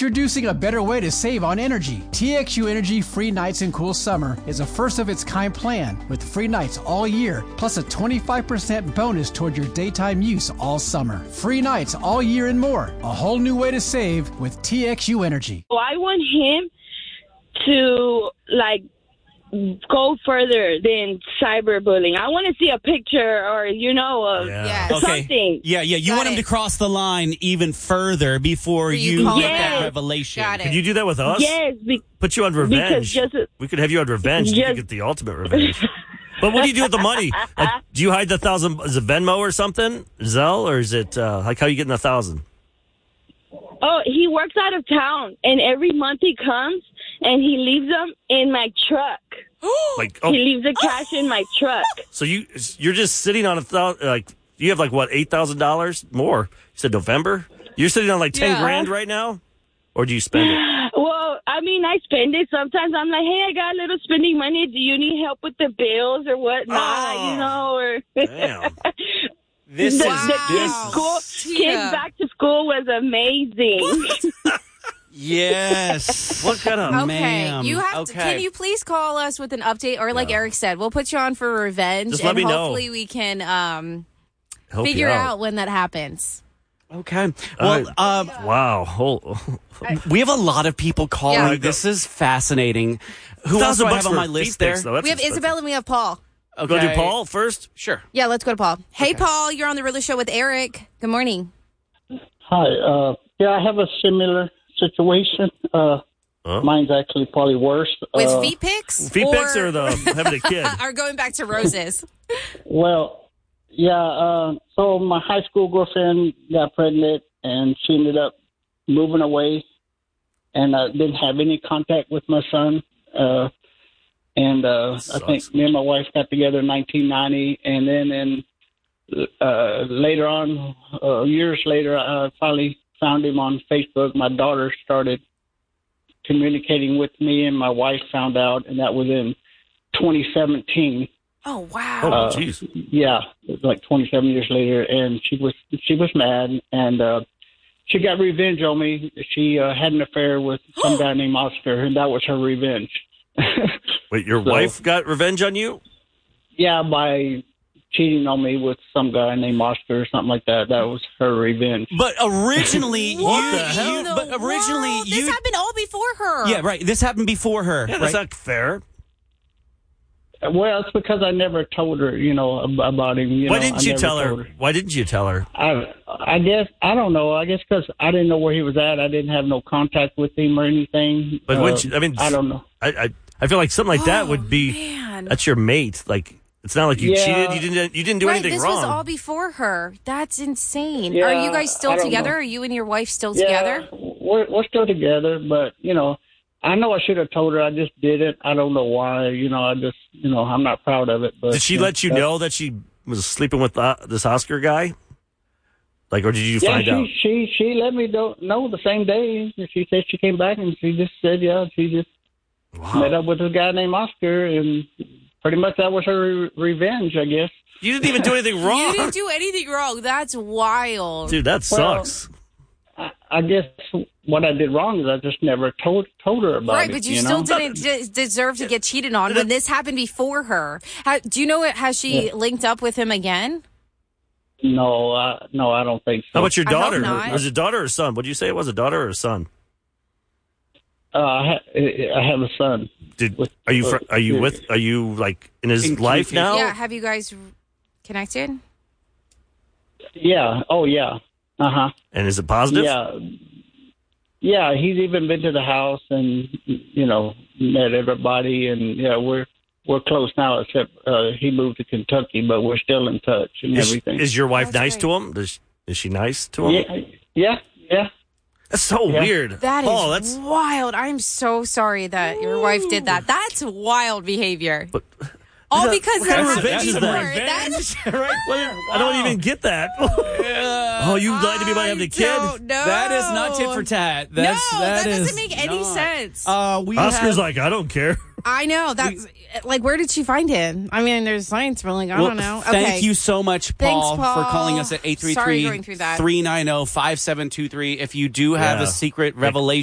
Introducing a better way to save on energy. TXU Energy Free Nights and Cool Summer is a first-of-its-kind plan with free nights all year, plus a 25% bonus toward your daytime use all summer. Free nights all year and more. A whole new way to save with TXU Energy. Well, I want him to, go further than cyberbullying. I want to see a picture or, of something. Yeah. You want him to cross the line even further before you get that revelation. Got it. Could you do that with us? Yes. Put you on revenge. We could have you on revenge. You could get the ultimate revenge. But what do you do with the money? Do you hide the 1,000? Is it Venmo or something? Zelle? Or is it how are you getting 1,000? Oh, he works out of town, and every month he comes and he leaves them in my truck. He leaves the cash in my truck. So you're just sitting on you have $8,000 more? You said November. You're sitting on 10 grand right now, or do you spend it? Well, I spend it. Sometimes I'm like, hey, I got a little spending money. Do you need help with the bills or whatnot? Or damn. Kids back to school was amazing. Yes. What kind of ma'am? You have to. Can you please call us with an update, or like Eric said, we'll put you on for revenge, just let me know. Hopefully we can figure out when that happens. Okay. Well, wow. We have a lot of people calling. Yeah. This is fascinating. Who else do I have on my list there? We have Isabel and we have Paul. Okay. Go to Paul first? Sure. Yeah, let's go to Paul. Hey, Paul, you're on the Riddler Show with Eric. Good morning. Hi. I have a similar situation. Mine's actually probably worse. With feet pics? Feet pics or having a kid? Or going back to roses? Well, yeah. So my high school girlfriend got pregnant, and she ended up moving away, and I didn't have any contact with my son. I think me and my wife got together in 1990, and then later on, years later, I finally found him on Facebook. My daughter started communicating with me, and my wife found out, and that was in 2017. Oh, wow. Oh, jeez. Yeah, it was 27 years later, and she was mad, and she got revenge on me. She had an affair with some guy named Oscar, and that was her revenge. Wait, your wife got revenge on you? Yeah, by cheating on me with some guy named Oscar or something like that. That was her revenge. But originally, this happened all before her. Yeah, right. This happened before her. Yeah, that's not fair. Well, it's because I never told her, about him. Why didn't you tell her? Why didn't you tell her? I guess, I don't know. I guess because I didn't know where he was at. I didn't have no contact with him or anything. But I don't know. I feel like something like that would be, that's your mate. It's not like you cheated. You didn't do anything wrong. This was all before her. That's insane. Yeah, are you guys still together? Are you and your wife still together? We're still together, but, I know I should have told her. I just didn't. I don't know why. I'm not proud of it. But did she let you know that she was sleeping with this Oscar guy? Or did you find out? She let me know the same day. She said she came back and she just said, she just met up with a guy named Oscar, and pretty much that was her revenge, I guess. You didn't even do anything wrong. You didn't do anything wrong. That's wild. Dude, that sucks. I guess what I did wrong is I just never told her about it. Right, but you still didn't deserve to get cheated on when this happened before her. Do you know has she linked up with him again? No, I don't think so. How about your daughter? Was it a daughter or son? What did you say it was, a daughter or a son? I have a son. Are you in his life now? Yeah, have you guys connected? Yeah. Oh, yeah. Uh-huh. And is it positive? Yeah, he's even been to the house and, met everybody. And, we're close now, except he moved to Kentucky, but we're still in touch and everything. Is your wife nice to him? Is she nice to him? Yeah. That's so weird. That's wild. I'm so sorry that your wife did that. That's wild behavior. All because that's revenge is that? Right? I don't even get that. You lied to me about having a kid? No. That is not tit for tat. That doesn't make any sense. Oscar's I don't care. I know. That's where did she find him? I mean, there's science, but I don't know. Thank you so much, Paul, for calling us at 833-390-5723. If you do have a secret revelation,